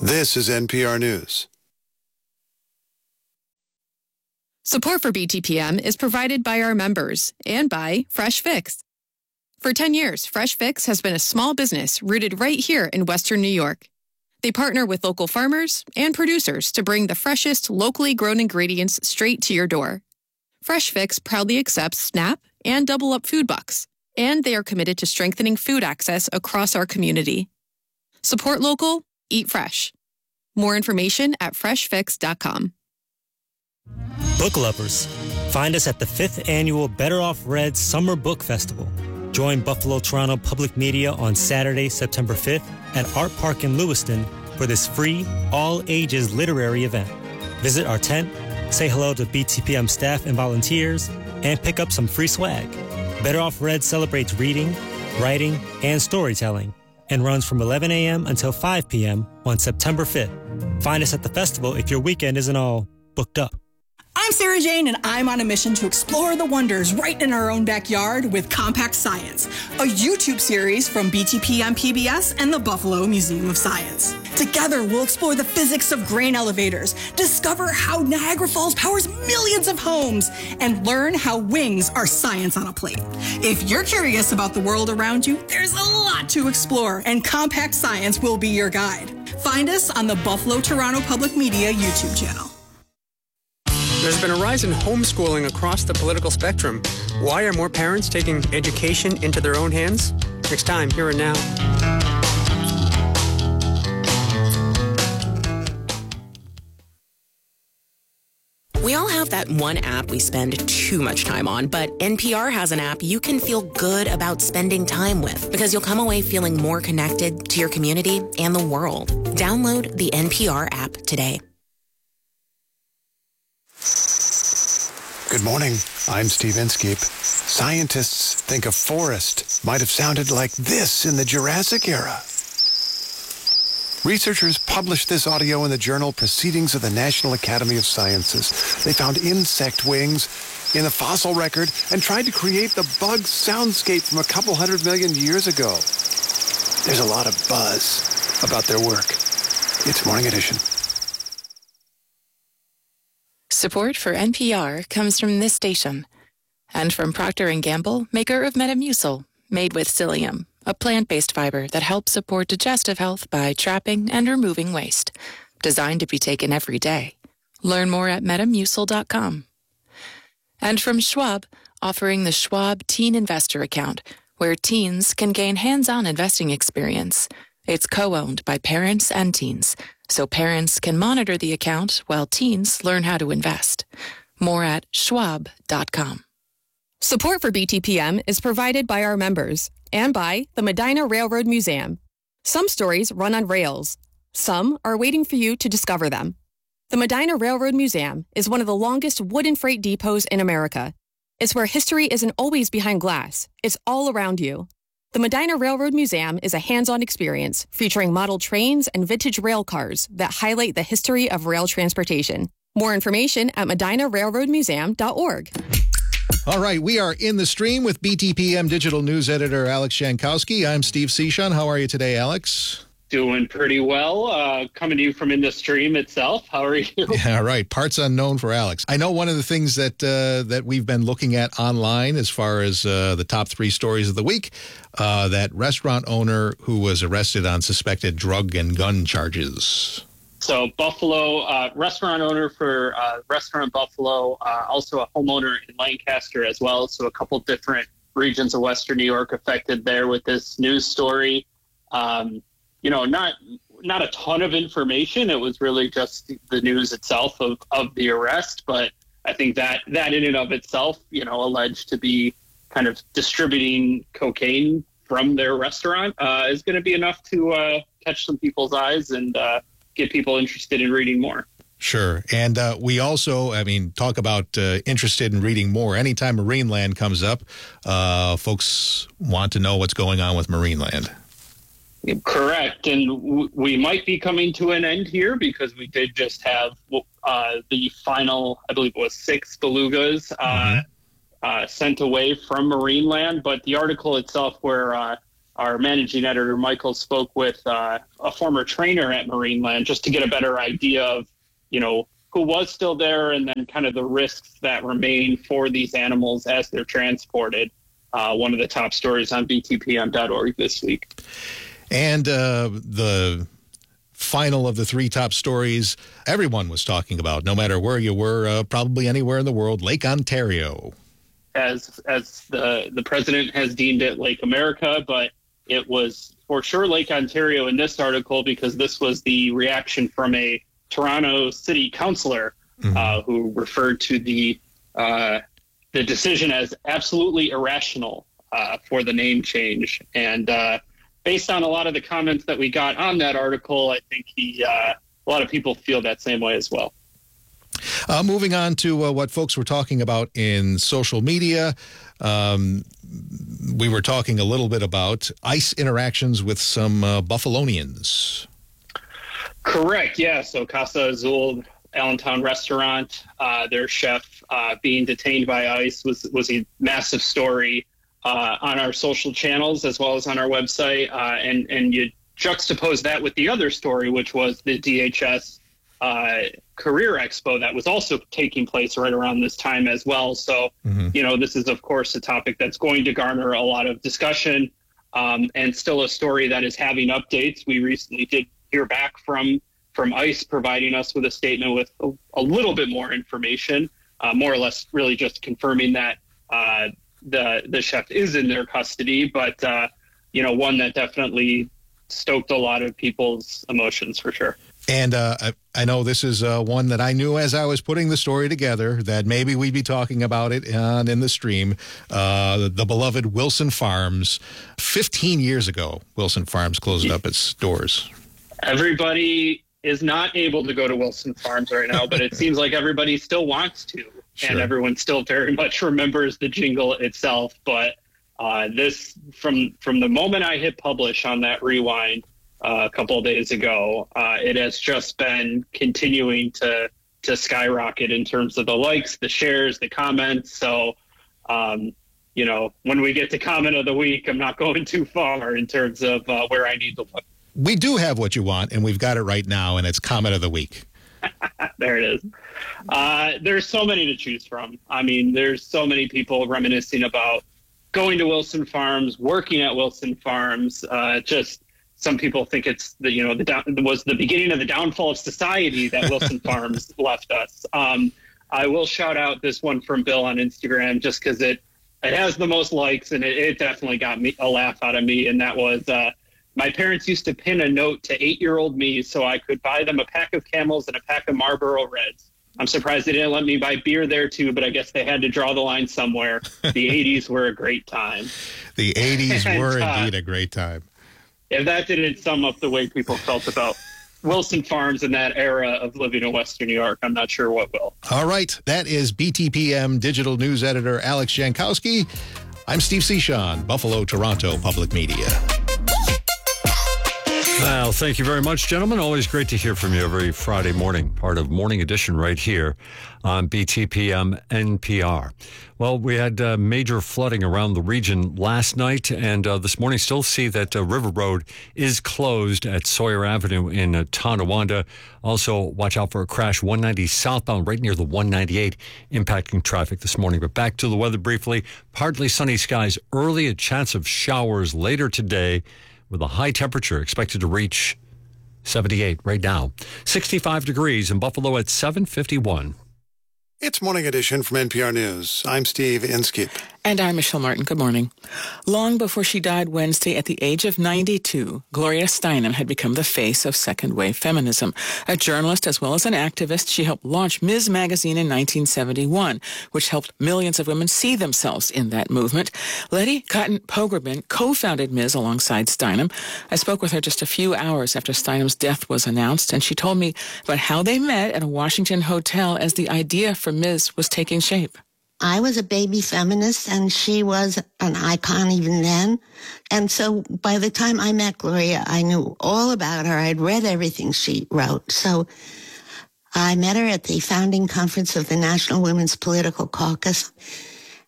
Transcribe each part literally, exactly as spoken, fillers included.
This is N P R News. Support for B T P M is provided by our members and by Fresh Fix. For ten years, Fresh Fix has been a small business rooted right here in Western New York. They partner with local farmers and producers to bring the freshest, locally grown ingredients straight to your door. Fresh Fix proudly accepts SNAP and Double Up food bucks, and they are committed to strengthening food access across our community. Support local, eat fresh. More information at fresh fix dot com. Book lovers, find us at the fifth Annual Better Off Read Summer Book Festival. Join Buffalo Toronto Public Media on Saturday, September fifth at Art Park in Lewiston for this free, all-ages literary event. Visit our tent, say hello to B T P M staff and volunteers, and pick up some free swag. Better Off Read celebrates reading, writing, and storytelling, and runs from eleven a.m. until five p.m. on September fifth. Find us at the festival if your weekend isn't all booked up. I'm Sarah Jane, and I'm on a mission to explore the wonders right in our own backyard with Compact Science, a YouTube series from B T P M P B S and the Buffalo Museum of Science. Together, we'll explore the physics of grain elevators, discover how Niagara Falls powers millions of homes, and learn how wings are science on a plate. If you're curious about the world around you, there's a lot to explore, and Compact Science will be your guide. Find us on the Buffalo Toronto Public Media YouTube channel. There's been a rise in homeschooling across the political spectrum. Why are more parents taking education into their own hands? Next time, here and now. We all have that one app we spend too much time on, but N P R has an app you can feel good about spending time with because you'll come away feeling more connected to your community and the world. Download the N P R app today. Good morning. I'm Steve Inskeep. Scientists think a forest might have sounded like this in the Jurassic era. Researchers published this audio in the journal Proceedings of the National Academy of Sciences. They found insect wings in a fossil record and tried to create the bug soundscape from a couple hundred million years ago. There's a lot of buzz about their work. It's Morning Edition. Support for N P R comes from this station and from Procter and Gamble, maker of Metamucil, made with psyllium, a plant-based fiber that helps support digestive health by trapping and removing waste. Designed to be taken every day. Learn more at metamucil dot com. And from Schwab, offering the Schwab Teen Investor Account, where teens can gain hands-on investing experience. It's co-owned by parents and teens, so parents can monitor the account while teens learn how to invest. More at schwab dot com. Support for B T P M is provided by our members and by the Medina Railroad Museum. Some stories run on rails. Some are waiting for you to discover them. The Medina Railroad Museum is one of the longest wooden freight depots in America. It's where history isn't always behind glass. It's all around you. The Medina Railroad Museum is a hands-on experience featuring model trains and vintage rail cars that highlight the history of rail transportation. More information at medina railroad museum dot org. All right, we are in the stream with B T P M digital news editor Alex Jankowski. I'm Steve Cichon. How are you today, Alex? Doing pretty well. Uh, coming to you from in the stream itself. How are you? Yeah, right. Parts unknown for Alex. I know one of the things that uh, that we've been looking at online as far as uh, the top three stories of the week, uh, that restaurant owner who was arrested on suspected drug and gun charges. So Buffalo, uh, restaurant owner for uh, Restaurant Buffalo, uh, also a homeowner in Lancaster as well. So a couple different regions of Western New York affected there with this news story. Um, you know, not not a ton of information. It was really just the news itself of, of the arrest. But I think that that in and of itself, you know, alleged to be kind of distributing cocaine from their restaurant uh, is going to be enough to uh, catch some people's eyes and uh, get people interested in reading more. Sure. And uh, we also, I mean, talk about uh, interested in reading more. Anytime Marineland comes up, uh, folks want to know what's going on with Marineland. Correct. And w- we might be coming to an end here because we did just have uh, the final, I believe it was six belugas uh, mm-hmm. uh, sent away from Marineland. But the article itself where uh, our managing editor, Michael, spoke with uh, a former trainer at Marineland just to get a better idea of, you know, who was still there and then kind of the risks that remain for these animals as they're transported. Uh, one of the top stories on B T P M dot org this week. And uh, the final of the three top stories everyone was talking about, no matter where you were, uh, probably anywhere in the world, Lake Ontario. As as the, the president has deemed it Lake America, but it was for sure Lake Ontario in this article because this was the reaction from a Toronto city councillor mm-hmm. uh, who referred to the uh, the decision as absolutely irrational uh, for the name change. And uh, based on a lot of the comments that we got on that article, I think he uh, a lot of people feel that same way as well. Uh, moving on to uh, what folks were talking about in social media. Um, we were talking a little bit about ICE interactions with some uh, Buffalonians. Correct, yeah. So Casa Azul, Allentown restaurant, uh, their chef uh, being detained by ICE was, was a massive story uh, on our social channels as well as on our website. Uh, and, and you juxtapose that with the other story, which was the D H S uh, Career Expo that was also taking place right around this time as well. So, mm-hmm. you know, this is, of course, a topic that's going to garner a lot of discussion um, and still a story that is having updates. We recently did hear back from from ICE providing us with a statement with a, a little bit more information, uh, more or less really just confirming that uh, the the chef is in their custody, but, uh, you know, one that definitely stoked a lot of people's emotions for sure. And uh, I, I know this is uh, one that I knew as I was putting the story together that maybe we'd be talking about it on, in the stream. Uh, the beloved Wilson Farms. fifteen years ago, Wilson Farms closed up its doors. Everybody is not able to go to Wilson Farms right now, but it seems like everybody still wants to. Sure. And everyone still very much remembers the jingle itself. But uh, this, from, from the moment I hit publish on that rewind, Uh, a couple of days ago, uh, it has just been continuing to to skyrocket in terms of the likes, the shares, the comments. So, um, you know, when we get to comment of the week, I'm not going too far in terms of uh, where I need to look. We do have what you want, and we've got it right now, and it's comment of the week. There it is. Uh, there's so many to choose from. I mean, there's so many people reminiscing about going to Wilson Farms, working at Wilson Farms, uh, just some people think it's the, you know, the down, was the beginning of the downfall of society that Wilson Farms left us. Um, I will shout out this one from Bill on Instagram just because it, it has the most likes and it, it definitely got me a laugh out of me. And that was, uh, my parents used to pin a note to eight-year-old me so I could buy them a pack of Camels and a pack of Marlboro Reds. I'm surprised they didn't let me buy beer there too, but I guess they had to draw the line somewhere. The eighties were a great time. The eighties and, were uh, indeed a great time. If that didn't sum up the way people felt about Wilson Farms in that era of living in Western New York, I'm not sure what will. All right. That is B T P M digital news editor Alex Jankowski. I'm Steve Cichon, Buffalo, Toronto Public Media. Well, thank you very much, gentlemen. Always great to hear from you every Friday morning, part of Morning Edition right here on B T P M N P R. Well, we had uh, major flooding around the region last night, and uh, this morning still see that uh, River Road is closed at Sawyer Avenue in uh, Tonawanda. Also, watch out for a crash one ninety southbound right near the one ninety-eight, impacting traffic this morning. But back to the weather briefly. Partly sunny skies early, a chance of showers later today, with a high temperature expected to reach seventy-eight right now. sixty-five degrees in Buffalo at seven fifty-one. It's Morning Edition from N P R News. I'm Steve Inskeep. And I'm Michelle Martin. Good morning. Long before she died Wednesday at the age of ninety-two, Gloria Steinem had become the face of second-wave feminism. A journalist as well as an activist, she helped launch Miz Magazine in nineteen seventy-one, which helped millions of women see themselves in that movement. Letty Cotton Pogrebin co-founded Miz alongside Steinem. I spoke with her just a few hours after Steinem's death was announced, and she told me about how they met at a Washington hotel as the idea for Miz was taking shape. I was a baby feminist, and she was an icon even then. And so by the time I met Gloria, I knew all about her. I'd read everything she wrote. So I met her at the founding conference of the National Women's Political Caucus.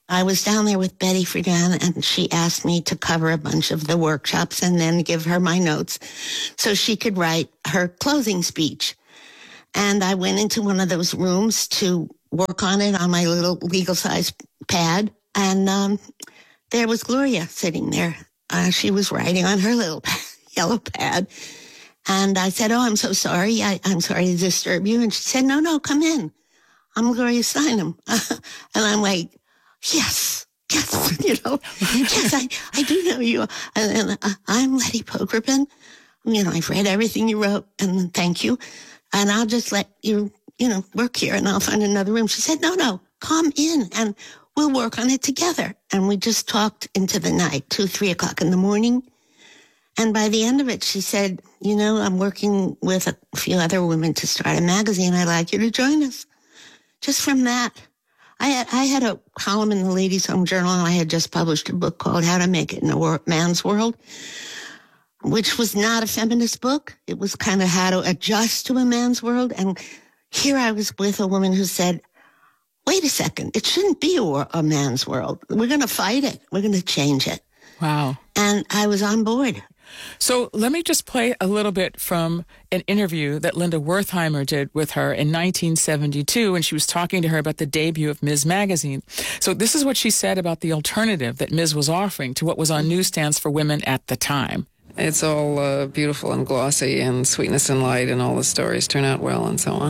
I was down there with Betty Friedan, and she asked me to cover a bunch of the workshops and then give her my notes so she could write her closing speech. And I went into one of those rooms to work on it on my little legal-sized pad, and um, there was Gloria sitting there. Uh, she was writing on her little yellow pad. And I said, oh, I'm so sorry. I, I'm sorry to disturb you. And she said, no, no, come in. I'm Gloria Steinem. and I'm like, yes, yes, you know, yes, I, I do know you. And, and uh, I'm Letty Pogrebin. You know, I've read everything you wrote, and thank you. And I'll just let you, you know, work here, and I'll find another room. She said, no, no, come in, and we'll work on it together. And we just talked into the night, two, three o'clock in the morning. And by the end of it, she said, you know, I'm working with a few other women to start a magazine. I'd like you to join us. Just from that, I had, I had a column in the Ladies' Home Journal, and I had just published a book called How to Make It in a Wor- Man's World, which was not a feminist book. It was kind of how to adjust to a man's world. And here I was with a woman who said, wait a second, it shouldn't be a, wor- a man's world. We're going to fight it. We're going to change it. Wow. And I was on board. So let me just play a little bit from an interview that Linda Wertheimer did with her in nineteen seventy-two when she was talking to her about the debut of Ms. Magazine. So this is what she said about the alternative that Miz was offering to what was on newsstands for women at the time. It's all uh, beautiful and glossy, and sweetness and light, and all the stories turn out well and so on.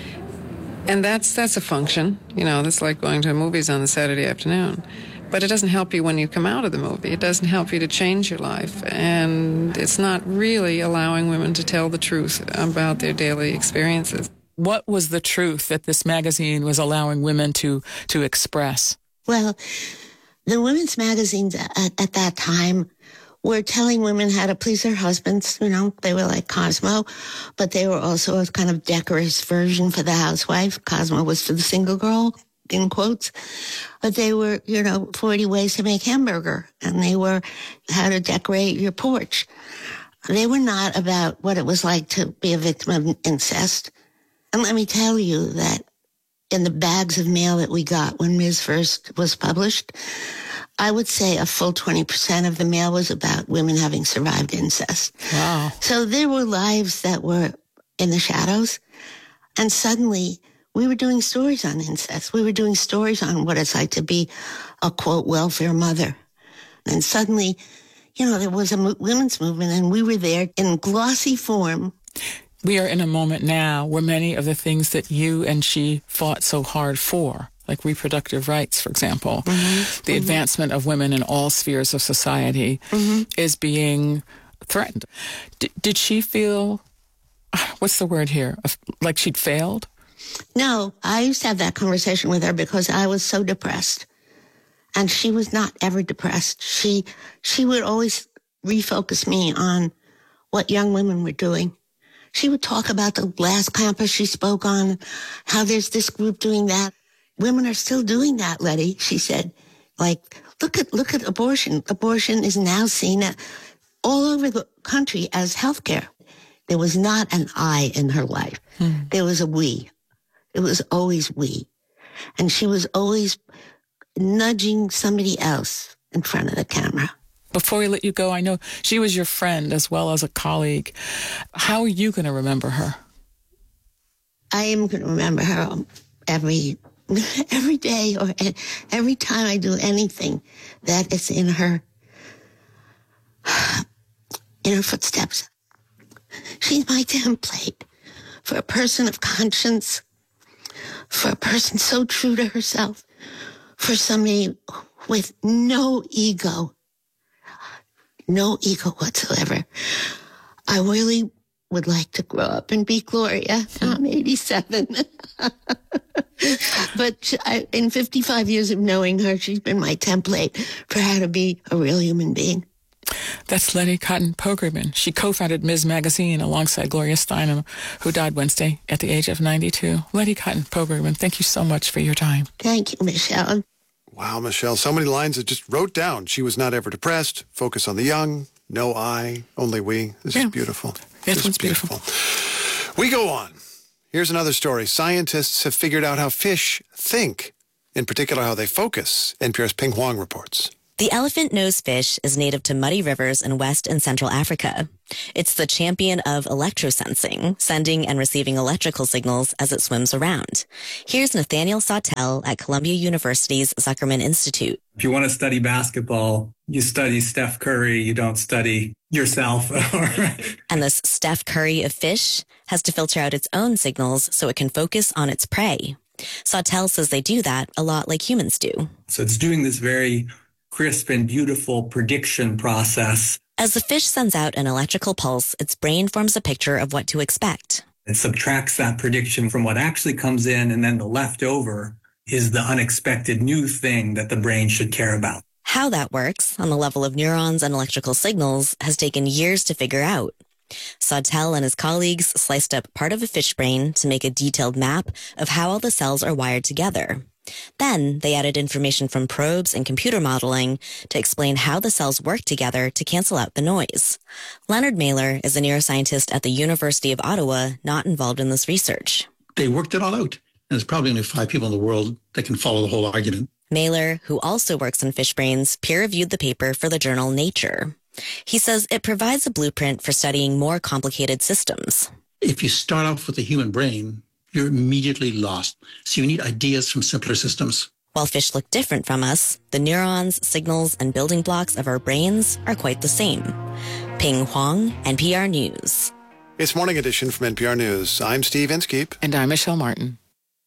And that's that's a function. You know, that's like going to movies on a Saturday afternoon. But it doesn't help you when you come out of the movie. It doesn't help you to change your life. And it's not really allowing women to tell the truth about their daily experiences. What was the truth that this magazine was allowing women to, to express? Well, the women's magazines at, at that time were telling women how to please their husbands. You know, they were like Cosmo, but they were also a kind of decorous version for the housewife. Cosmo was for the single girl, in quotes. But they were, you know, forty ways to make hamburger, and they were how to decorate your porch. They were not about what it was like to be a victim of incest. And let me tell you that in the bags of mail that we got when Miz first was published, I would say a full twenty percent of the mail was about women having survived incest. Wow. So there were lives that were in the shadows, and suddenly we were doing stories on incest. We were doing stories on what it's like to be a, quote, welfare mother. And suddenly, you know, there was a mo- women's movement, and we were there in glossy form. We are in a moment now where many of the things that you and she fought so hard for, like reproductive rights, for example, mm-hmm. the mm-hmm. advancement of women in all spheres of society, mm-hmm. is being threatened. D- did she feel, what's the word here, like she'd failed? No, I used to have that conversation with her because I was so depressed. And she was not ever depressed. She she would always refocus me on what young women were doing. She would talk about the last campus she spoke on, how there's this group doing that. Women are still doing that, Letty, she said. Like, look at look at abortion. Abortion is now seen at, all over the country as healthcare. There was not an I in her life. Hmm. There was a we. It was always we. And she was always nudging somebody else in front of the camera. Before we let you go, I know she was your friend as well as a colleague. How are you going to remember her? I am going to remember her every every day or every time I do anything that is in her in her footsteps. She's my template for a person of conscience, for a person so true to herself, for somebody with no ego, no ego whatsoever. I really would like to grow up and be Gloria. I'm eighty-seven. But I, in fifty-five years of knowing her, she's been my template for how to be a real human being. That's Letty Cotton Pogrebin. She co-founded Miz Magazine alongside Gloria Steinem, who died Wednesday at the age of ninety-two. Letty Cotton Pogrebin, thank you so much for your time. Thank you, Michelle. Wow, Michelle, so many lines that just wrote down. She was not ever depressed, focus on the young, no I, only we. This yeah. is beautiful. This one's beautiful. beautiful. We go on. Here's another story. Scientists have figured out how fish think. in particular how they focus. N P R's Ping Huang reports. The elephant-nose fish is native to muddy rivers in West and Central Africa. It's the champion of electrosensing, sending and receiving electrical signals as it swims around. Here's Nathaniel Sawtelle at Columbia University's Zuckerman Institute. If you want to study basketball, you study Steph Curry, you don't study yourself. And this Steph Curry of fish has to filter out its own signals so it can focus on its prey. Sawtelle says they do that a lot like humans do. So it's doing this very crisp and beautiful prediction process. As the fish sends out an electrical pulse, its brain forms a picture of what to expect. It subtracts that prediction from what actually comes in, and then the leftover is the unexpected new thing that the brain should care about. How that works on the level of neurons and electrical signals has taken years to figure out. Sawtelle and his colleagues sliced up part of a fish brain to make a detailed map of how all the cells are wired together. Then they added information from probes and computer modeling to explain how the cells work together to cancel out the noise. Leonard Mailer is a neuroscientist at the University of Ottawa, not involved in this research. They worked it all out. And there's probably only five people in the world that can follow the whole argument. Mailer, who also works in fish brains, peer-reviewed the paper for the journal Nature. He says it provides a blueprint for studying more complicated systems. If you start off with the human brain, you're immediately lost. So you need ideas from simpler systems. While fish look different from us, the neurons, signals, and building blocks of our brains are quite the same. Ping Huang, N P R News. It's Morning Edition from N P R News. I'm Steve Inskeep. And I'm Michelle Martin.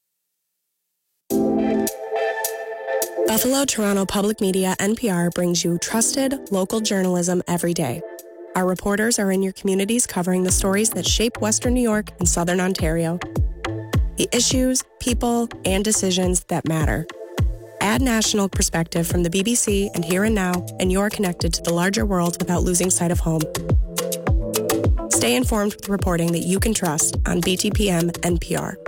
Buffalo Toronto Public Media N P R brings you trusted local journalism every day. Our reporters are in your communities covering the stories that shape Western New York and Southern Ontario. The issues, people, and decisions that matter. Add national perspective from the B B C and Here and Now, and you're connected to the larger world without losing sight of home. Stay informed with reporting that you can trust on B T P M N P R.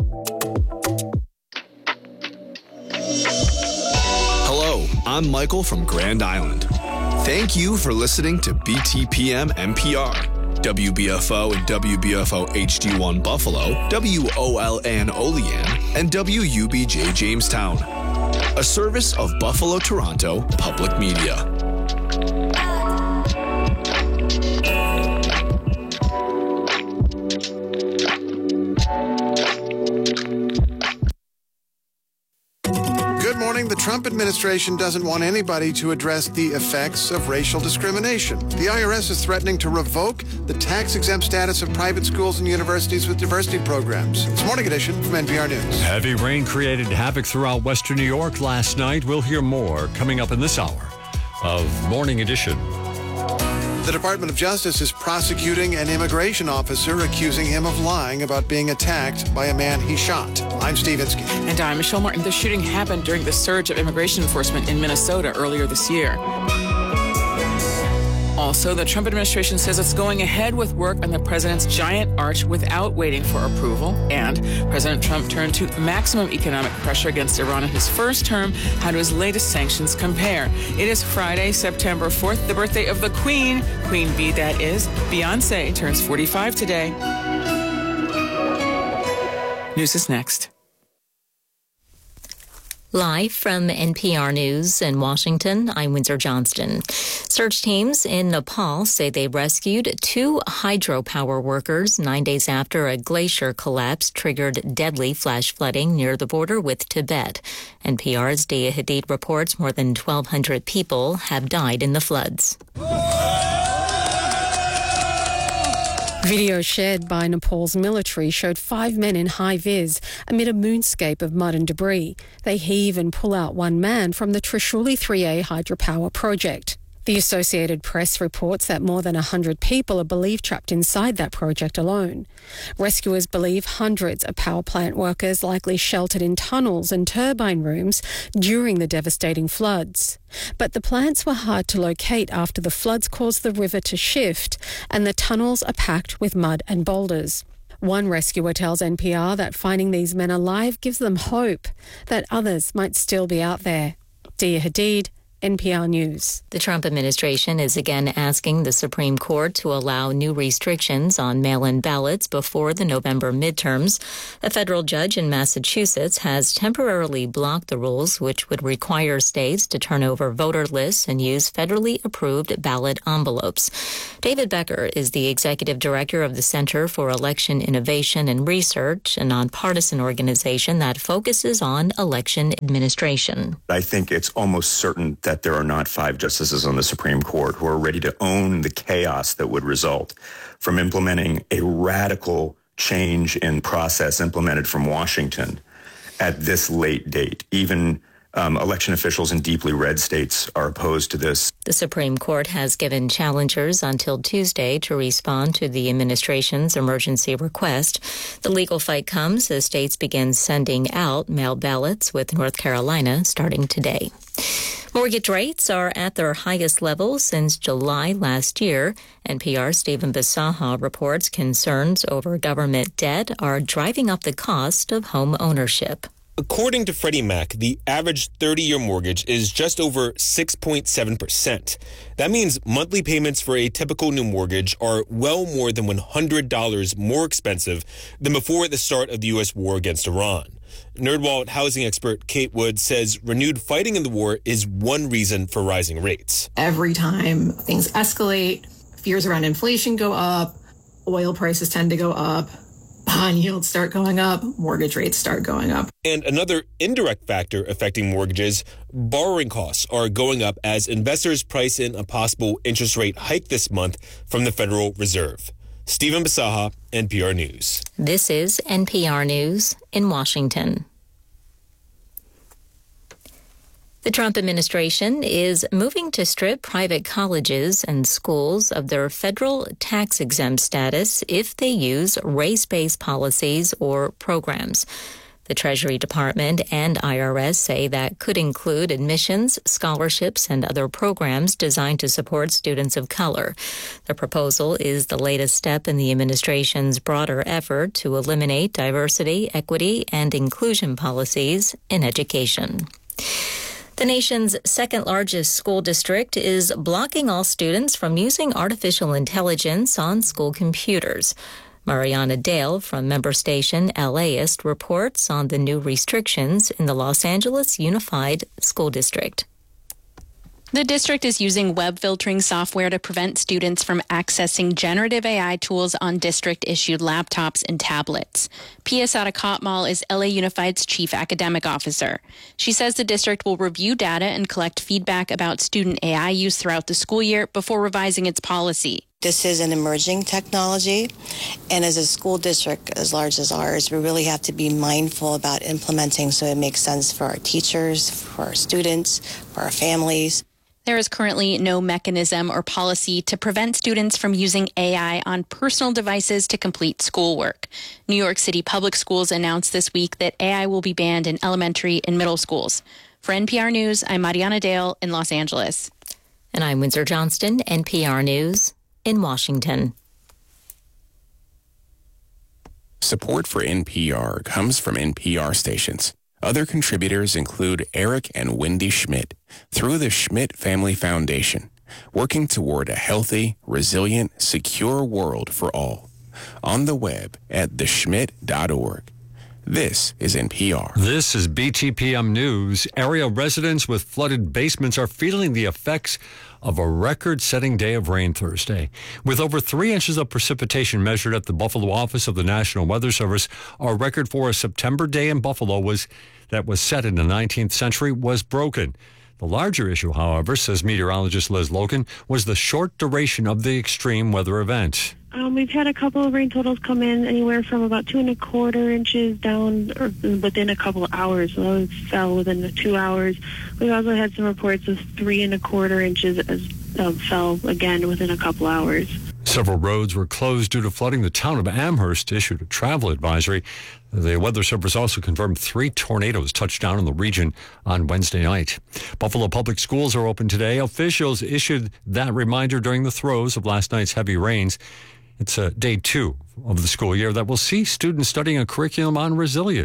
Hello, I'm Michael from Grand Island. Thank you for listening to B T P M N P R. W B F O and W B F O H D one Buffalo, W O L N Olean, and W U B J Jamestown. A service of Buffalo Toronto Public Media. The Trump administration doesn't want anybody to address the effects of racial discrimination. The I R S is threatening to revoke the tax-exempt status of private schools and universities with diversity programs. It's Morning Edition from N P R News. Heavy rain created havoc throughout Western New York last night. We'll hear more coming up in this hour of Morning Edition. The Department of Justice is prosecuting an immigration officer accusing him of lying about being attacked by a man he shot. I'm Steve Inskeep. And I'm Michelle Martin. The shooting happened during the surge of immigration enforcement in Minnesota earlier this year. Also, the Trump administration says it's going ahead with work on the president's giant arch without waiting for approval. And President Trump turned to maximum economic pressure against Iran in his first term. How do his latest sanctions compare? It is Friday, September fourth, the birthday of the Queen. Queen Bee, that is. Beyonce turns forty-five today. News is next. Live from N P R News in Washington, I'm Windsor Johnston. Search teams in Nepal say they rescued two hydropower workers nine days after a glacier collapse triggered deadly flash flooding near the border with Tibet. N P R's Dia Hadid reports more than twelve hundred people have died in the floods. Video shared by Nepal's military showed five men in high-vis amid a moonscape of mud and debris. They heave and pull out one man from the Trishuli three A hydropower project. The Associated Press reports that more than one hundred people are believed trapped inside that project alone. Rescuers believe hundreds of power plant workers likely sheltered in tunnels and turbine rooms during the devastating floods. But the plants were hard to locate after the floods caused the river to shift and the tunnels are packed with mud and boulders. One rescuer tells N P R that finding these men alive gives them hope that others might still be out there. Dia Hadid, N P R News. The Trump administration is again asking the Supreme Court to allow new restrictions on mail-in ballots before the November midterms. A federal judge in Massachusetts has temporarily blocked the rules which would require states to turn over voter lists and use federally approved ballot envelopes. David Becker is the executive director of the Center for Election Innovation and Research, a nonpartisan organization that focuses on election administration. I think it's almost certain that that there are not five justices on the Supreme Court who are ready to own the chaos that would result from implementing a radical change in process implemented from Washington at this late date. Even um, election officials in deeply red states are opposed to this. The Supreme Court has given challengers until Tuesday to respond to the administration's emergency request. The legal fight comes as states begin sending out mail ballots, with North Carolina starting today. Mortgage rates are at their highest level since July last year. N P R's Stephen Bisaha reports concerns over government debt are driving up the cost of home ownership. According to Freddie Mac, the average thirty-year mortgage is just over six point seven percent. That means monthly payments for a typical new mortgage are well more than one hundred dollars more expensive than before the start of the U S war against Iran. NerdWallet housing expert Kate Wood says renewed fighting in the war is one reason for rising rates. Every time things escalate, fears around inflation go up, oil prices tend to go up, bond yields start going up, mortgage rates start going up. And another indirect factor affecting mortgages, borrowing costs are going up as investors price in a possible interest rate hike this month from the Federal Reserve. Stephen Bisaha, N P R News. This is N P R News in Washington. The Trump administration is moving to strip private colleges and schools of their federal tax-exempt status if they use race-based policies or programs. The Treasury Department and I R S say that could include admissions, scholarships, and other programs designed to support students of color. The proposal is the latest step in the administration's broader effort to eliminate diversity, equity, and inclusion policies in education. The nation's second largest school district is blocking all students from using artificial intelligence on school computers. Mariana Dale from member station LAist reports on the new restrictions in the Los Angeles Unified School District. The district is using web filtering software to prevent students from accessing generative A I tools on district-issued laptops and tablets. Pia Sadakotmal is L A Unified's chief academic officer. She says the district will review data and collect feedback about student A I use throughout the school year before revising its policy. This is an emerging technology, and as a school district as large as ours, we really have to be mindful about implementing so it makes sense for our teachers, for our students, for our families. There is currently no mechanism or policy to prevent students from using A I on personal devices to complete schoolwork. New York City Public Schools announced this week that A I will be banned in elementary and middle schools. For N P R News, I'm Mariana Dale in Los Angeles. And I'm Windsor Johnston, N P R News in Washington. Support for N P R comes from N P R stations. Other contributors include Eric and Wendy Schmidt through the Schmidt Family Foundation, working toward a healthy, resilient, secure world for all. On the web at the schmidt dot org. This is N P R. This is B T P M News. Area residents with flooded basements are feeling the effects of a record-setting day of rain Thursday. With over three inches of precipitation measured at the Buffalo office of the National Weather Service, our record for a September day in Buffalo was that was set in the nineteenth century was broken. The larger issue, however, says meteorologist Liz Logan, was the short duration of the extreme weather event. Um, we've had a couple of rain totals come in anywhere from about two and a quarter inches down or within a couple of hours. So those fell within the two hours. We've also had some reports of three and a quarter inches as um, fell again within a couple hours. Several roads were closed due to flooding. The town of Amherst issued a travel advisory. The Weather Service also confirmed three tornadoes touched down in the region on Wednesday night. Buffalo Public Schools are open today. Officials issued that reminder during the throes of last night's heavy rains. It's uh, day two of the school year that will see students studying a curriculum on resilience.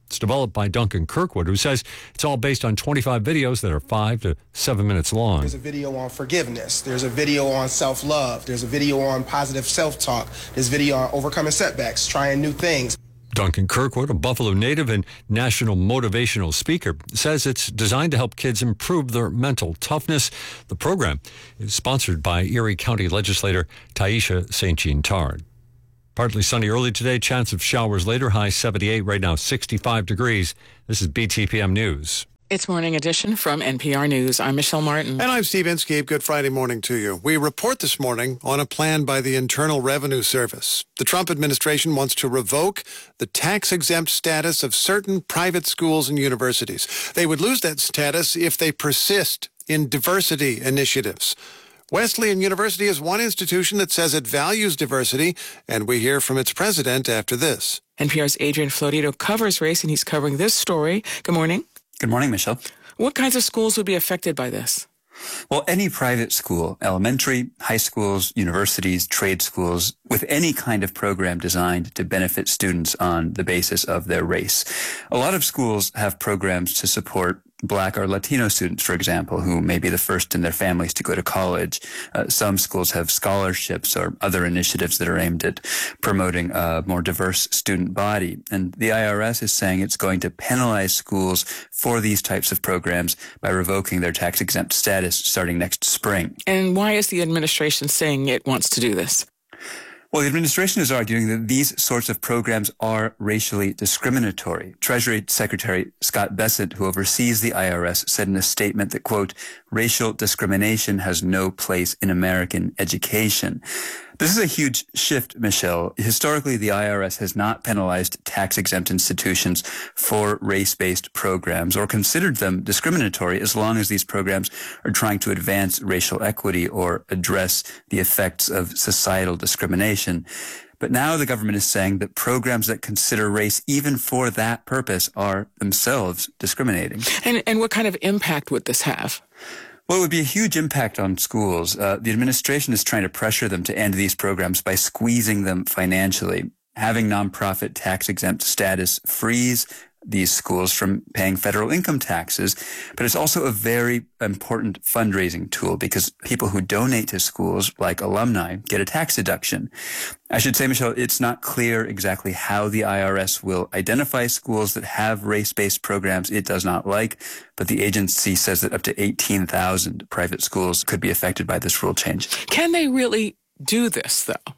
It's developed by Duncan Kirkwood, who says it's all based on twenty-five videos that are five to seven minutes long. There's a video on forgiveness. There's a video on self-love. There's a video on positive self-talk. There's a video on overcoming setbacks, trying new things. Duncan Kirkwood, a Buffalo native and national motivational speaker, says it's designed to help kids improve their mental toughness. The program is sponsored by Erie County legislator Taisha Saint Jean Tard. Partly sunny early today, chance of showers later, high seventy-eight, right now sixty-five degrees. This is B T P M News. It's Morning Edition from N P R News. I'm Michelle Martin. And I'm Steve Inskeep. Good Friday morning to you. We report this morning on a plan by the Internal Revenue Service. The Trump administration wants to revoke the tax-exempt status of certain private schools and universities. They would lose that status if they persist in diversity initiatives. Wesleyan University is one institution that says it values diversity, and we hear from its president after this. N P R's Adrian Florido covers race, and he's covering this story. Good morning. Good morning, Michelle. What kinds of schools would be affected by this? Well, any private school, elementary, high schools, universities, trade schools, with any kind of program designed to benefit students on the basis of their race. A lot of schools have programs to support Black or Latino students, for example, who may be the first in their families to go to college. Uh, some schools have scholarships or other initiatives that are aimed at promoting a more diverse student body. And the I R S is saying it's going to penalize schools for these types of programs by revoking their tax-exempt status starting next spring. And why is the administration saying it wants to do this? Well, the administration is arguing that these sorts of programs are racially discriminatory. Treasury Secretary Scott Bessent, who oversees the I R S, said in a statement that, quote, racial discrimination has no place in American education. This is a huge shift, Michelle. Historically, the I R S has not penalized tax-exempt institutions for race-based programs or considered them discriminatory as long as these programs are trying to advance racial equity or address the effects of societal discrimination. But now the government is saying that programs that consider race even for that purpose are themselves discriminating. And, and what kind of impact would this have? Well, it would be a huge impact on schools. Uh, the administration is trying to pressure them to end these programs by squeezing them financially. Having nonprofit tax-exempt status frees these schools from paying federal income taxes, but it's also a very important fundraising tool because people who donate to schools, like alumni, get a tax deduction. I should say, Michelle, it's not clear exactly how the I R S will identify schools that have race-based programs it does not like, but the agency says that up to eighteen thousand private schools could be affected by this rule change. Can they really do this, though?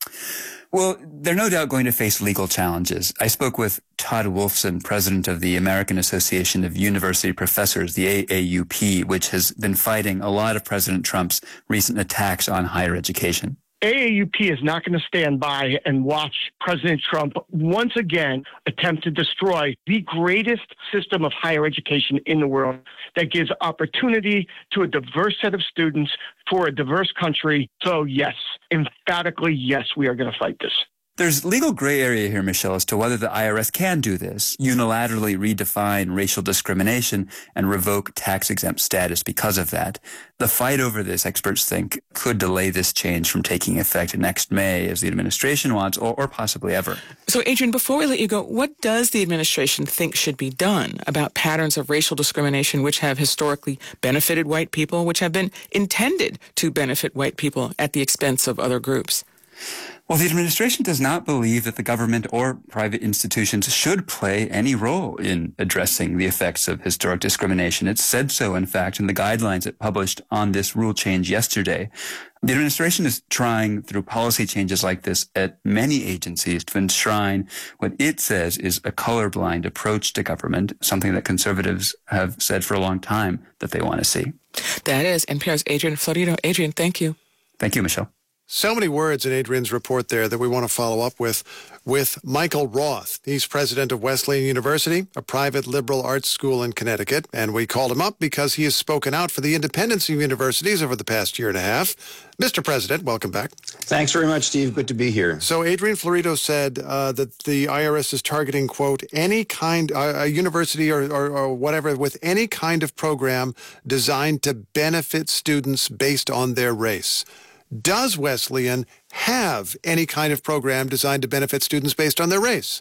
Well, they're no doubt going to face legal challenges. I spoke with Todd Wolfson, president of the American Association of University Professors, the A A U P, which has been fighting a lot of President Trump's recent attacks on higher education. A A U P is not going to stand by and watch President Trump once again attempt to destroy the greatest system of higher education in the world that gives opportunity to a diverse set of students for a diverse country. So yes, emphatically, yes, we are going to fight this. There's legal gray area here, Michelle, as to whether the I R S can do this, unilaterally redefine racial discrimination and revoke tax-exempt status because of that. The fight over this, experts think, could delay this change from taking effect next May, as the administration wants, or, or possibly ever. So, Adrian, before we let you go, what does the administration think should be done about patterns of racial discrimination which have historically benefited white people, which have been intended to benefit white people at the expense of other groups? Well, the administration does not believe that the government or private institutions should play any role in addressing the effects of historic discrimination. It said so, in fact, in the guidelines it published on this rule change yesterday. The administration is trying, through policy changes like this at many agencies, to enshrine what it says is a colorblind approach to government, something that conservatives have said for a long time that they want to see. That is N P R's Adrian Florido. Adrian, thank you. Thank you, Michelle. So many words in Adrian's report there that we want to follow up with, with Michael Roth. He's president of Wesleyan University, a private liberal arts school in Connecticut, and we called him up because he has spoken out for the independence of universities over the past year and a half. Mister President, welcome back. Thanks very much, Steve. Good to be here. So Adrian Florido said uh, that the I R S is targeting, quote, any kind, uh, a university or, or, or whatever, with any kind of program designed to benefit students based on their race. Does Wesleyan have any kind of program designed to benefit students based on their race?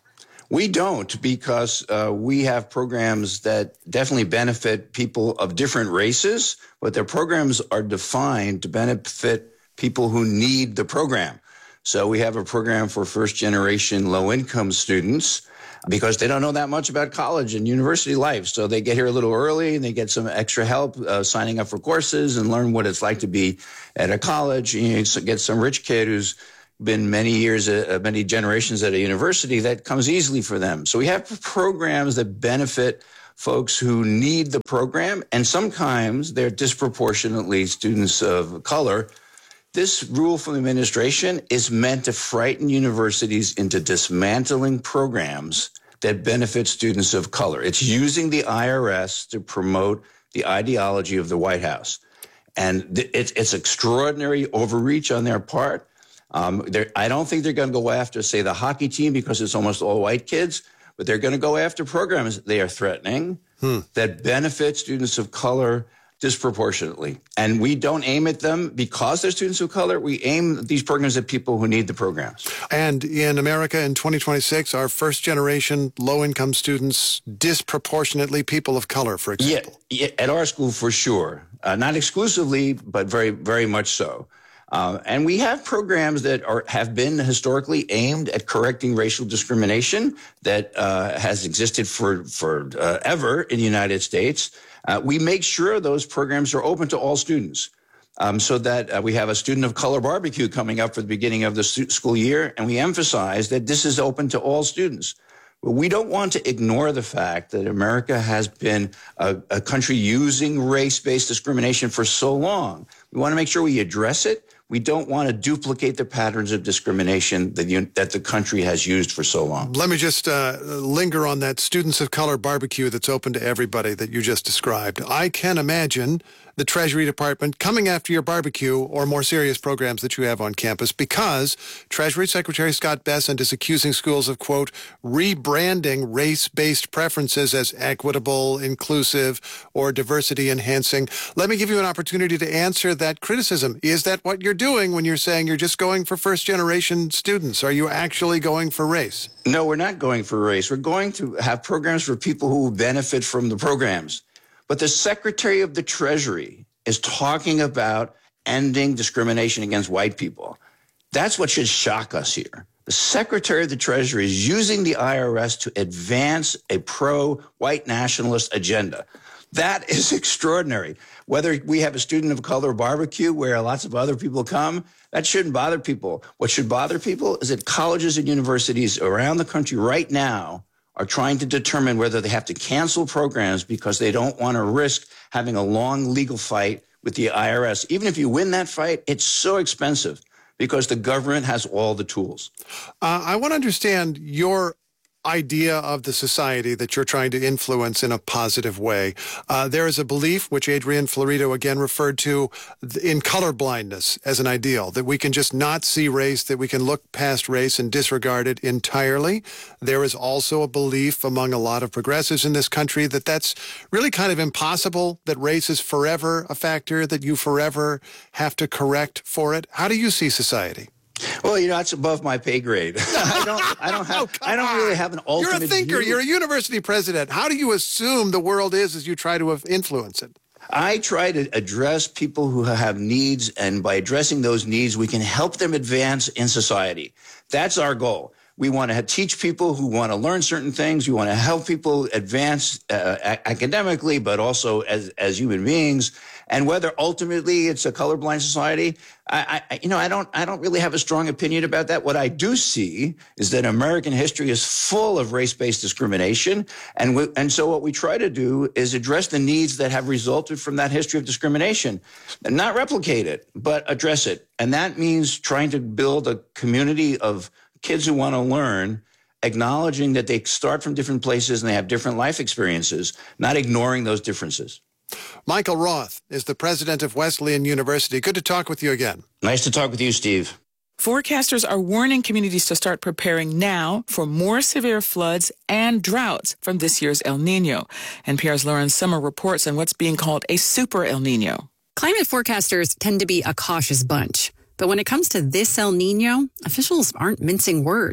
We don't, because uh, we have programs that definitely benefit people of different races, but their programs are defined to benefit people who need the program. So we have a program for first-generation low-income students because they don't know that much about college and university life. So they get here a little early and they get some extra help uh, signing up for courses and learn what it's like to be at a college. You know, get some rich kid who's been many years, uh, many generations at a university, that comes easily for them. So we have programs that benefit folks who need the program, and sometimes they're disproportionately students of color. This rule from the administration is meant to frighten universities into dismantling programs that benefit students of color. It's using the I R S to promote the ideology of the White House. And th- it's, it's extraordinary overreach on their part. Um, I don't think they're going to go after, say, the hockey team because it's almost all white kids, but they're going to go after programs they are threatening hmm. that benefit students of color disproportionately. And we don't aim at them because they're students of color. We aim these programs at people who need the programs. And in America in twenty twenty-six, are first-generation low-income students disproportionately people of color, for example? Yeah, yeah, at our school, for sure. Uh, not exclusively, but very, very much so. Uh, and we have programs that are have been historically aimed at correcting racial discrimination that uh, has existed for for uh, ever in the United States. Uh, we make sure those programs are open to all students, um, so that uh, we have a student of color barbecue coming up for the beginning of the stu- school year, and we emphasize that this is open to all students. But we don't want to ignore the fact that America has been a, a country using race-based discrimination for so long. We want to make sure we address it. We don't want to duplicate the patterns of discrimination that, you, that the country has used for so long. Let me just uh, linger on that students of color barbecue that's open to everybody that you just described. I can imagine the Treasury Department coming after your barbecue or more serious programs that you have on campus because Treasury Secretary Scott Bessent is accusing schools of, quote, rebranding race-based preferences as equitable, inclusive, or diversity-enhancing. Let me give you an opportunity to answer that criticism. Is that what you're doing when you're saying you're just going for first-generation students? Are you actually going for race? No, we're not going for race. We're going to have programs for people who benefit from the programs. But the Secretary of the Treasury is talking about ending discrimination against white people. That's what should shock us here. The Secretary of the Treasury is using the I R S to advance a pro-white nationalist agenda. That is extraordinary. Whether we have a student of color barbecue where lots of other people come, that shouldn't bother people. What should bother people is that colleges and universities around the country right now are trying to determine whether they have to cancel programs because they don't want to risk having a long legal fight with the I R S. Even if you win that fight, it's so expensive because the government has all the tools. Uh, I want to understand your idea of the society that you're trying to influence in a positive way. Uh, there is a belief, which Adrian Florido again referred to, in colorblindness as an ideal, that we can just not see race, that we can look past race and disregard it entirely. There is also a belief among a lot of progressives in this country that that's really kind of impossible, that race is forever a factor, that you forever have to correct for it. How do you see society? Well, you know, that's above my pay grade. I don't, I don't have, oh, I don't really have an ultimate You're a thinker. view. You're a university president. How do you assume the world is as you try to influence it? I try to address people who have needs, and by addressing those needs, we can help them advance in society. That's our goal. We want to teach people who want to learn certain things. We want to help people advance uh, academically, but also as, as human beings. And whether ultimately it's a colorblind society, I, I, you know, I don't, I don't really have a strong opinion about that. What I do see is that American history is full of race-based discrimination, and we, and so what we try to do is address the needs that have resulted from that history of discrimination, and not replicate it, but address it. And that means trying to build a community of kids who want to learn, acknowledging that they start from different places and they have different life experiences, not ignoring those differences. Michael Roth is the president of Wesleyan University. Good to talk with you again. Nice to talk with you, Steve. Forecasters are warning communities to start preparing now for more severe floods and droughts from this year's El Nino. N P R's Lauren Summer reports on what's being called a super El Nino. Climate forecasters tend to be a cautious bunch. But when it comes to this El Nino, officials aren't mincing words.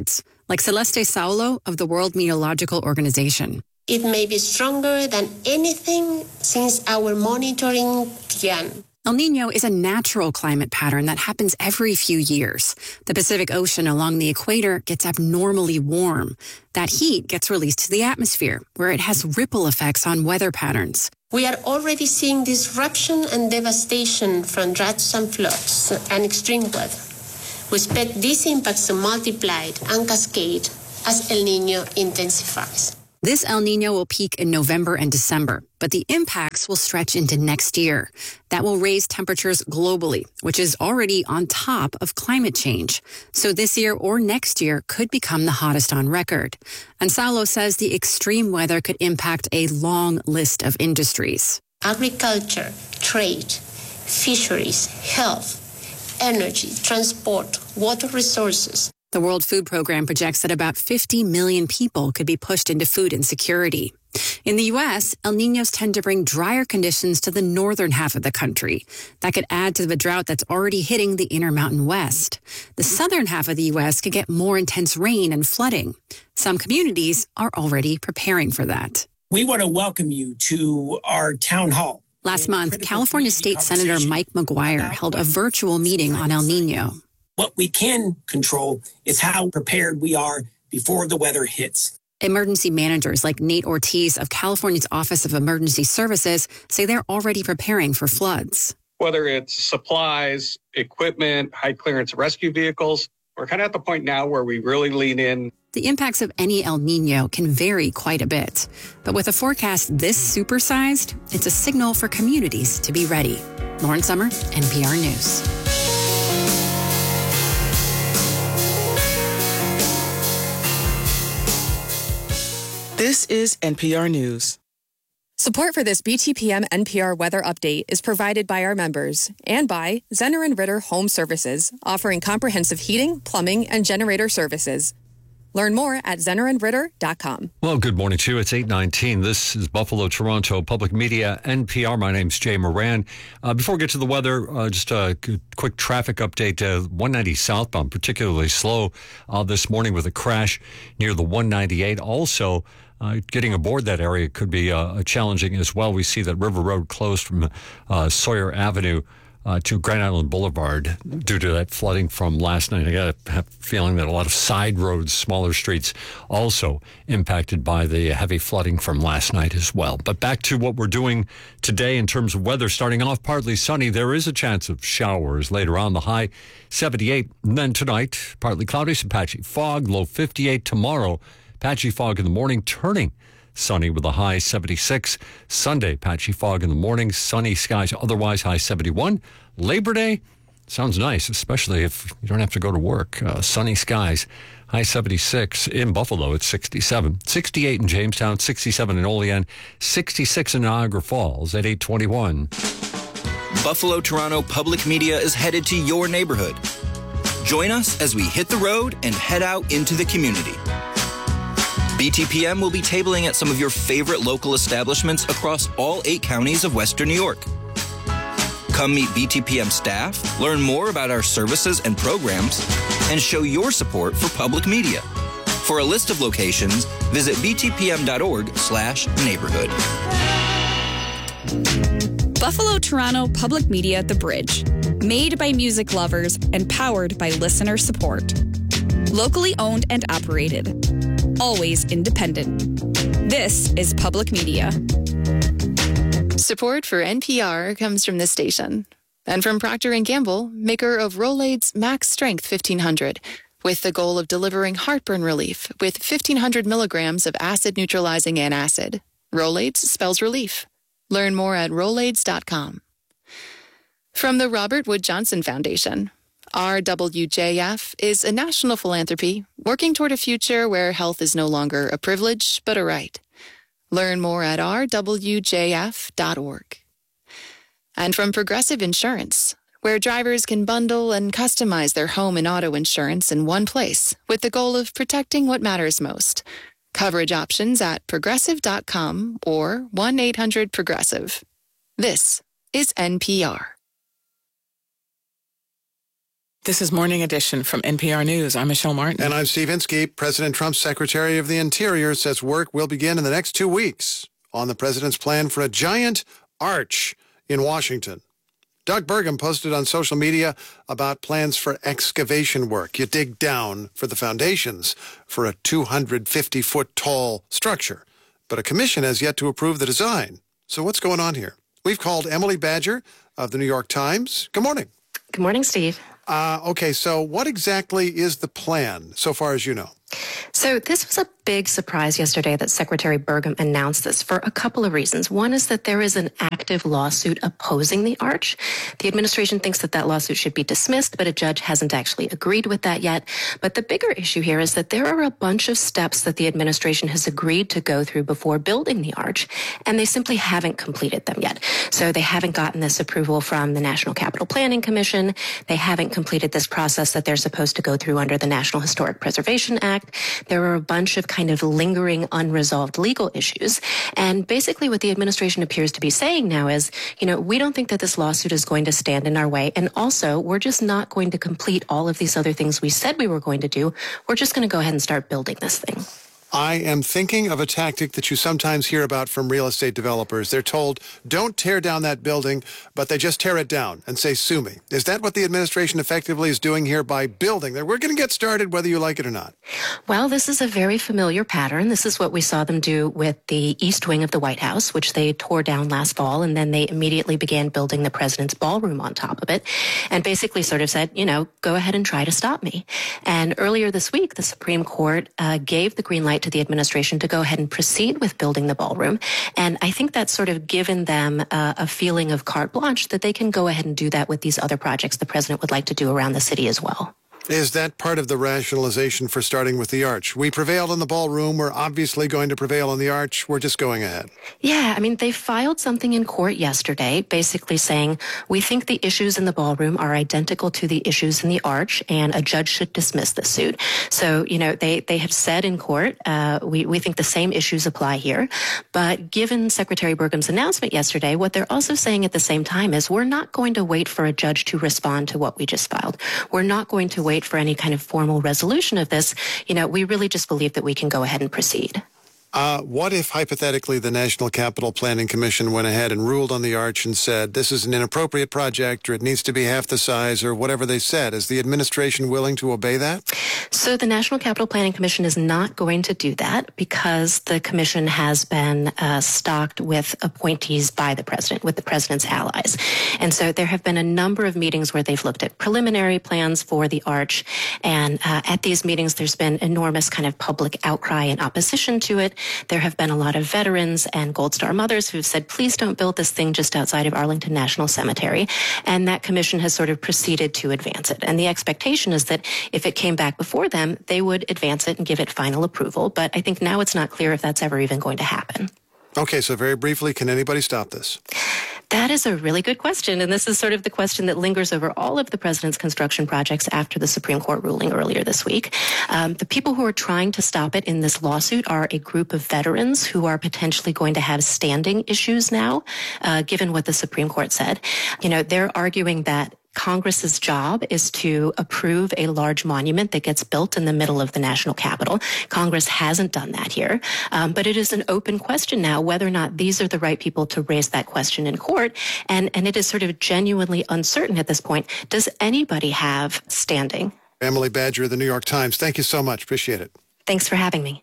like Celeste Saulo of the World Meteorological Organization. It may be stronger than anything since our monitoring began. El Niño is a natural climate pattern that happens every few years. The Pacific Ocean along the equator gets abnormally warm. That heat gets released to the atmosphere, where it has ripple effects on weather patterns. We are already seeing disruption and devastation from droughts and floods and extreme weather. We expect these impacts to multiply and cascade as El Niño intensifies. This El Niño will peak in November and December, but the impacts will stretch into next year. That will raise temperatures globally, which is already on top of climate change. So this year or next year could become the hottest on record. And Saulo says the extreme weather could impact a long list of industries. Agriculture, trade, fisheries, health, energy, transport, water resources. The World Food Program projects that about fifty million people could be pushed into food insecurity. In the U S, El Niños tend to bring drier conditions to the northern half of the country. That could add to the drought that's already hitting the Intermountain West. The southern half of the U S could get more intense rain and flooding. Some communities are already preparing for that. We want to welcome you to our town hall. Last month, California State Senator Mike McGuire held a virtual meeting on El Niño. What we can control is how prepared we are before the weather hits. Emergency managers like Nate Ortiz of California's Office of Emergency Services say they're already preparing for floods. Whether it's supplies, equipment, high clearance rescue vehicles, we're kind of at the point now where we really lean in. The impacts of any El Niño can vary quite a bit. But with a forecast this supersized, it's a signal for communities to be ready. Lauren Sommer, N P R News. This is N P R News. Support for this B T P M N P R weather update is provided by our members and by Zenner and Ritter Home Services, offering comprehensive heating, plumbing, and generator services. Learn more at zenner and ritter dot com. Well, good morning to you. It's eight nineteen. This is Buffalo, Toronto Public Media, N P R. My name's Jay Moran. Uh, before we get to the weather, uh, just a quick traffic update. Uh, one ninety southbound, particularly slow uh, this morning with a crash near the one ninety-eight. Also, Uh, getting aboard that area could be uh, challenging as well. We see that River Road closed from uh, Sawyer Avenue uh, to Grand Island Boulevard due to that flooding from last night. I got a have a feeling that a lot of side roads, smaller streets, also impacted by the heavy flooding from last night as well. But back to what we're doing today in terms of weather. Starting off partly sunny, there is a chance of showers later on. The high seventy-eight. And then tonight, partly cloudy, some patchy fog, low fifty-eight. Tomorrow, patchy fog in the morning, turning sunny with a high seventy-six. Sunday, patchy fog in the morning, sunny skies, otherwise high seventy-one. Labor Day, sounds nice, especially if you don't have to go to work. Uh, sunny skies, high seventy-six. In Buffalo, it's sixty-seven. sixty-eight in Jamestown, sixty-seven in Olean, sixty-six in Niagara Falls at eight twenty-one. Buffalo Toronto Public Media is headed to your neighborhood. Join us as we hit the road and head out into the community. B T P M will be tabling at some of your favorite local establishments across all eight counties of Western New York. Come meet B T P M staff, learn more about our services and programs, and show your support for public media. For a list of locations, visit btpm.org slash neighborhood. Buffalo Toronto Public Media at the Bridge. Made by music lovers and powered by listener support. Locally owned and operated. Always independent. This is public media. Support for N P R comes from this station and from Procter and Gamble, maker of Rolaids Max Strength fifteen hundred, with the goal of delivering heartburn relief with fifteen hundred milligrams of acid-neutralizing antacid. Rolaids spells relief. Learn more at rolaids dot com. From the Robert Wood Johnson Foundation, R W J F is a national philanthropy working toward a future where health is no longer a privilege, but a right. Learn more at r w j f dot org. And from Progressive Insurance, where drivers can bundle and customize their home and auto insurance in one place with the goal of protecting what matters most. Coverage options at progressive dot com or one eight hundred progressive. This is N P R. This is Morning Edition from N P R News. I'm Michelle Martin. And I'm Steve Inskeep. President Trump's Secretary of the Interior says work will begin in the next two weeks on the president's plan for a giant arch in Washington. Doug Burgum posted on social media about plans for excavation work. You dig down for the foundations for a two hundred fifty foot tall structure. But a commission has yet to approve the design. So what's going on here? We've called Emily Badger of the New York Times. Good morning. Good morning, Steve. Uh, okay, so what exactly is the plan, so far as you know? So this was a big surprise yesterday that Secretary Burgum announced this for a couple of reasons. One is that there is an active lawsuit opposing the arch. The administration thinks that that lawsuit should be dismissed, but a judge hasn't actually agreed with that yet. But the bigger issue here is that there are a bunch of steps that the administration has agreed to go through before building the arch, and they simply haven't completed them yet. So they haven't gotten this approval from the National Capital Planning Commission. They haven't completed this process that they're supposed to go through under the National Historic Preservation Act. There are a bunch of kind of lingering unresolved legal issues. And basically what the administration appears to be saying now is, you know, we don't think that this lawsuit is going to stand in our way. And also, we're just not going to complete all of these other things we said we were going to do. We're just going to go ahead and start building this thing. I am thinking of a tactic that you sometimes hear about from real estate developers. They're told, don't tear down that building, but they just tear it down and say, sue me. Is that what the administration effectively is doing here by building? We're going to get started whether you like it or not. Well, this is a very familiar pattern. This is what we saw them do with the East Wing of the White House, which they tore down last fall, and then they immediately began building the president's ballroom on top of it, and basically sort of said, you know, go ahead and try to stop me. And earlier this week, the Supreme Court uh, gave the green light to the administration to go ahead and proceed with building the ballroom. And I think that's sort of given them uh, a feeling of carte blanche that they can go ahead and do that with these other projects the president would like to do around the city as well. Is that part of the rationalization for starting with the arch? We prevailed in the ballroom. We're obviously going to prevail on the arch. We're just going ahead. Yeah, I mean, they filed something in court yesterday basically saying, we think the issues in the ballroom are identical to the issues in the arch, and a judge should dismiss the suit. So, you know, they, they have said in court, uh, we, we think the same issues apply here. But given Secretary Burgum's announcement yesterday, what they're also saying at the same time is we're not going to wait for a judge to respond to what we just filed. We're not going to wait for any kind of formal resolution of this. You know, we really just believe that we can go ahead and proceed. Uh, what if, hypothetically, the National Capital Planning Commission went ahead and ruled on the arch and said, this is an inappropriate project, or it needs to be half the size, or whatever they said? Is the administration willing to obey that? So the National Capital Planning Commission is not going to do that because the commission has been uh, stocked with appointees by the president, with the president's allies. And so there have been a number of meetings where they've looked at preliminary plans for the arch. And uh, at these meetings, there's been enormous kind of public outcry and opposition to it. There have been a lot of veterans and Gold Star mothers who've said, please don't build this thing just outside of Arlington National Cemetery. And that commission has sort of proceeded to advance it. And the expectation is that if it came back before them, they would advance it and give it final approval. But I think now it's not clear if that's ever even going to happen. Okay, so very briefly, can anybody stop this? That is a really good question, and this is sort of the question that lingers over all of the president's construction projects after the Supreme Court ruling earlier this week. Um, the people who are trying to stop it in this lawsuit are a group of veterans who are potentially going to have standing issues now, uh, given what the Supreme Court said. You know, they're arguing that Congress's job is to approve a large monument that gets built in the middle of the national capital. Congress hasn't done that here. Um, but it is an open question now whether or not these are the right people to raise that question in court. And, and it is sort of genuinely uncertain at this point. Does anybody have standing? Emily Badger of the New York Times, thank you so much. Appreciate it. Thanks for having me.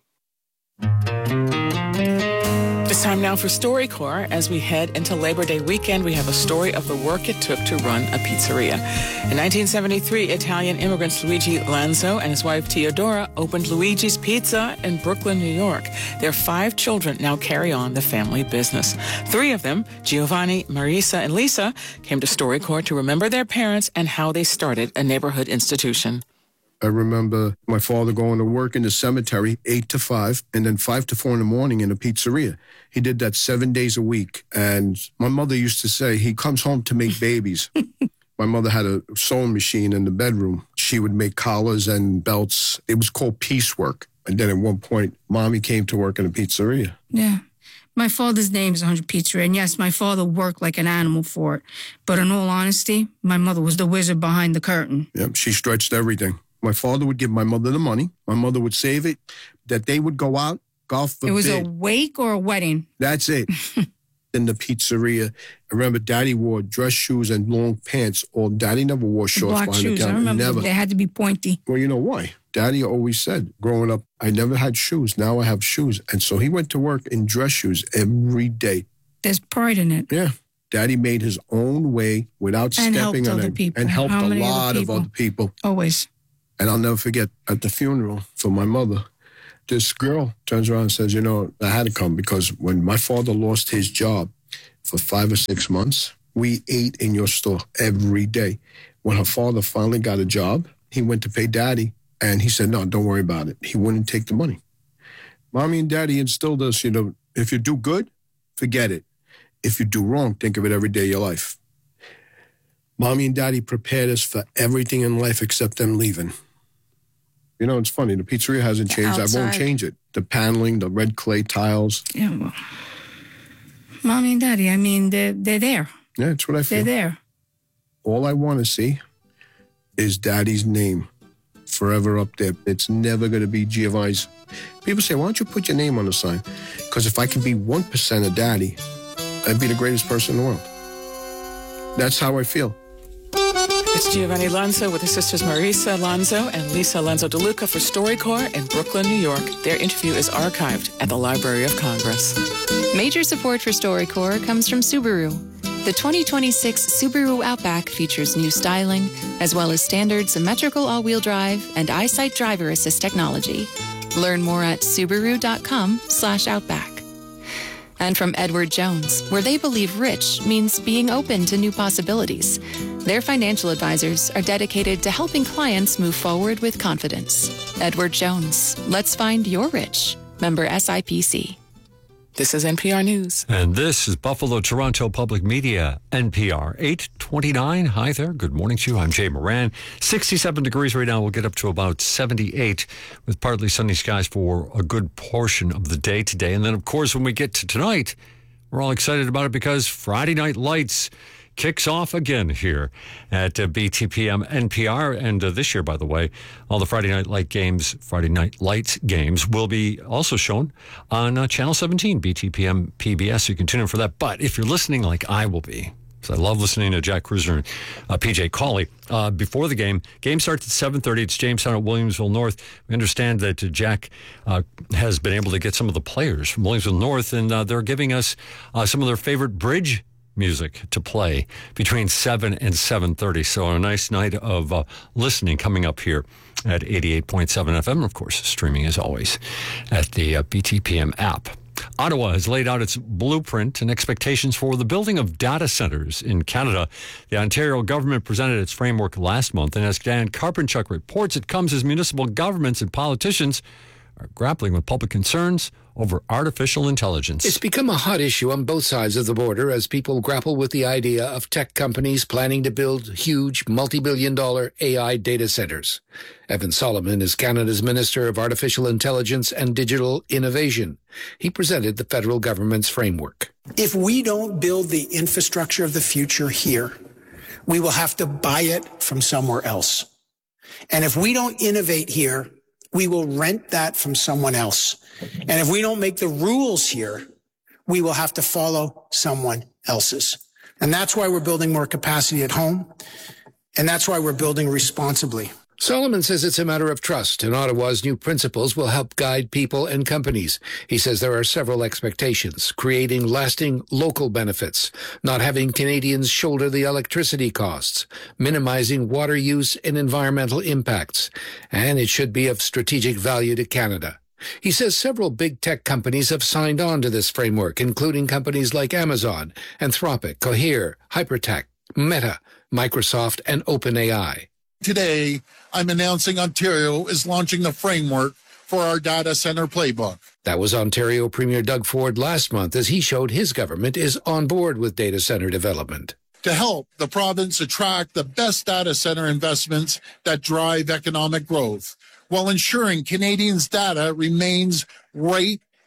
It's time now for StoryCorps. As we head into Labor Day weekend, we have a story of the work it took to run a pizzeria. In nineteen seventy-three, Italian immigrants Luigi Lanzo and his wife Teodora opened Luigi's Pizza in Brooklyn, New York. Their five children now carry on the family business. Three of them, Giovanni, Marisa, and Lisa, came to StoryCorps to remember their parents and how they started a neighborhood institution. I remember my father going to work in the cemetery, eight to five, and then five to four in the morning in a pizzeria. He did that seven days a week. And my mother used to say, he comes home to make babies. My mother had a sewing machine in the bedroom. She would make collars and belts. It was called piecework. And then at one point, Mommy came to work in a pizzeria. Yeah. My father's name is one hundred Pizzeria, and yes, my father worked like an animal for it. But in all honesty, my mother was the wizard behind the curtain. Yep, she stretched everything. My father would give my mother the money. My mother would save it. That they would go out, golf forbid. It was a wake or a wedding? That's it. In the pizzeria. I remember Daddy wore dress shoes and long pants. Or Daddy never wore shorts Black behind shoes. the counter. I remember never. they had to be pointy. Well, you know why? Daddy always said, growing up, I never had shoes. Now I have shoes. And so he went to work in dress shoes every day. There's pride in it. Yeah. Daddy made his own way without and stepping on other it. People. And helped How a many lot other of other people. Always. And I'll never forget, at the funeral for my mother, this girl turns around and says, you know, I had to come because when my father lost his job for five or six months, we ate in your store every day. When her father finally got a job, he went to pay Daddy, and he said, no, don't worry about it. He wouldn't take the money. Mommy and Daddy instilled us, you know, if you do good, forget it. If you do wrong, think of it every day of your life. Mommy and Daddy prepared us for everything in life except them leaving. You know, it's funny. The pizzeria hasn't changed. Outside. I won't change it. The paneling, the red clay tiles. Yeah, well, Mommy and Daddy, I mean, they're, they're there. Yeah, that's what I feel. They're there. All I want to see is Daddy's name forever up there. It's never going to be Giovanni's. People say, why don't you put your name on the sign? Because if I can be one percent of Daddy, I'd be the greatest person in the world. That's how I feel. It's Giovanni Lanzo with his sisters Marisa Lanzo and Lisa Lanzo DeLuca for StoryCorps in Brooklyn, New York. Their interview is archived at the Library of Congress. Major support for StoryCorps comes from Subaru. The twenty twenty-six Subaru Outback features new styling, as well as standard symmetrical all-wheel drive and EyeSight driver assist technology. Learn more at Subaru.com slash Outback. And from Edward Jones, where they believe rich means being open to new possibilities. Their financial advisors are dedicated to helping clients move forward with confidence. Edward Jones, let's find your rich. Member S I P C. This is N P R News. And this is Buffalo Toronto Public Media, N P R eight twenty-nine. Hi there. Good morning to you. I'm Jay Moran. sixty-seven degrees right now. We'll get up to about seventy-eight with partly sunny skies for a good portion of the day today. And then, of course, when we get to tonight, we're all excited about it because Friday Night Lights kicks off again here at uh, B T P M N P R. And uh, this year, by the way, all the Friday Night Light games, Friday Night Lights games will be also shown on uh, Channel seventeen, B T P M P B S. You can tune in for that. But if you're listening like I will be, because I love listening to Jack Cruiser and uh, P J Cawley, uh, before the game, game starts at seven thirty. It's Jamestown at Williamsville North. We understand that uh, Jack uh, has been able to get some of the players from Williamsville North, and uh, they're giving us uh, some of their favorite bridge music to play between seven and seven thirty. So a nice night of uh, listening coming up here at eighty-eight point seven F M. And of course, streaming as always at the uh, B T P M app. Ottawa has laid out its blueprint and expectations for the building of data centers in Canada. The Ontario government presented its framework last month, and as Dan Karpinchuk reports, it comes as municipal governments and politicians are grappling with public concerns over artificial intelligence. It's become a hot issue on both sides of the border as people grapple with the idea of tech companies planning to build huge, multi-billion dollar A I data centers. Evan Solomon is Canada's Minister of Artificial Intelligence and Digital Innovation. He presented the federal government's framework. If we don't build the infrastructure of the future here, we will have to buy it from somewhere else. And if we don't innovate here, we will rent that from someone else. And if we don't make the rules here, we will have to follow someone else's. And that's why we're building more capacity at home. And that's why we're building responsibly. Solomon says it's a matter of trust, and Ottawa's new principles will help guide people and companies. He says there are several expectations: creating lasting local benefits, not having Canadians shoulder the electricity costs, minimizing water use and environmental impacts, and it should be of strategic value to Canada. He says several big tech companies have signed on to this framework, including companies like Amazon, Anthropic, Cohere, Hypertech, Meta, Microsoft, and OpenAI. Today, I'm announcing Ontario is launching the framework for our data center playbook. That was Ontario Premier Doug Ford last month as he showed his government is on board with data center development. To help the province attract the best data center investments that drive economic growth, while ensuring Canadians' data remains right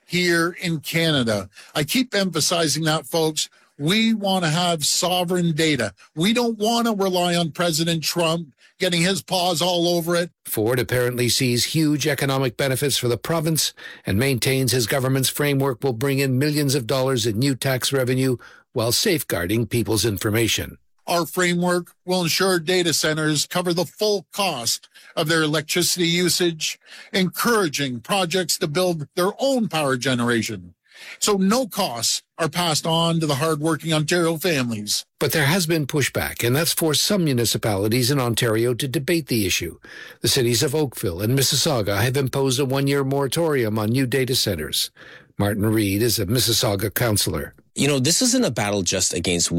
here in Canada. I keep emphasizing that, folks. We want to have sovereign data. We don't want to rely on President Trump getting his paws all over it. Ford apparently sees huge economic benefits for the province and maintains his government's framework will bring in millions of dollars in new tax revenue while safeguarding people's information. Our framework will ensure data centers cover the full cost of their electricity usage, encouraging projects to build their own power generation. So no costs are passed on to the hardworking Ontario families. But there has been pushback, and that's forced some municipalities in Ontario to debate the issue. The cities of Oakville and Mississauga have imposed a one-year moratorium on new data centers. Martin Reed is a Mississauga councillor. You know, this isn't a battle just against